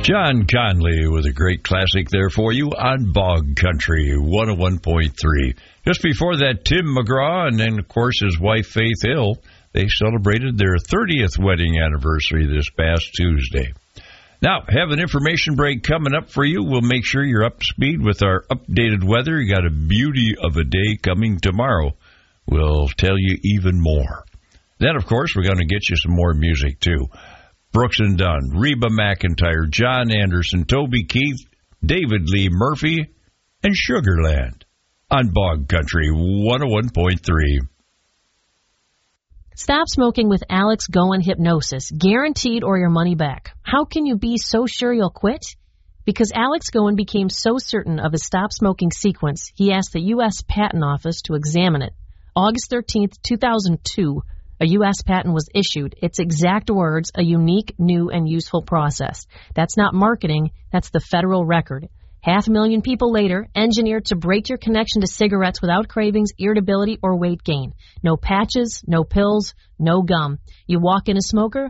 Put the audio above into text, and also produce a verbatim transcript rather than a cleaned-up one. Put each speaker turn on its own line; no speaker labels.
John Conley with a great classic there for you on Bog Country one oh one point three. Just before that, Tim McGraw and then, of course, his wife Faith Hill. They celebrated their thirtieth wedding anniversary this past Tuesday. Now, have an information break coming up for you. We'll make sure you're up to speed with our updated weather. You got a beauty of a day coming tomorrow. We'll tell you even more. Then, of course, we're going to get you some more music, too. Brooks and Dunn, Reba McEntire, John Anderson, Toby Keith, David Lee Murphy, and Sugarland on Bog Country one oh one point three.
Stop smoking with Alex Goen Hypnosis, guaranteed or your money back. How can you be so sure you'll quit? Because Alex Goen became so certain of his stop smoking sequence, he asked the U S Patent Office to examine it. August thirteenth, two thousand two, a U S patent was issued. Its exact words, a unique, new, and useful process. That's not marketing, that's the federal record. Half a million people later, engineered to break your connection to cigarettes without cravings, irritability, or weight gain. No patches, no pills, no gum. You walk in a smoker,